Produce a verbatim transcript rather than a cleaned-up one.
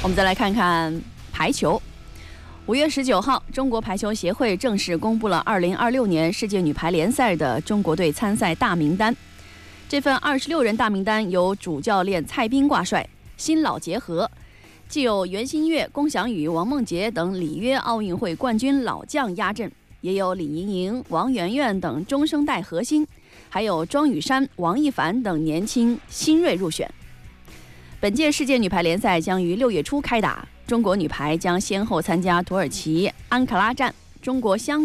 我们再来看看排球。五月十九号，中国排球协会正式公布了二零二六年世界女排联赛的中国队参赛大名单。这份二十六人大名单由主教练蔡斌挂帅，新老结合，既有袁心玥、龚翔宇、王梦洁等里约奥运会冠军老将压阵，也有李盈莹、王媛媛等中生代核心，还有庄雨珊、王艺凡等年轻新锐入选。本届世界女排联赛将于六月初开打，中国女排将先后参加土耳其安卡拉站、中国香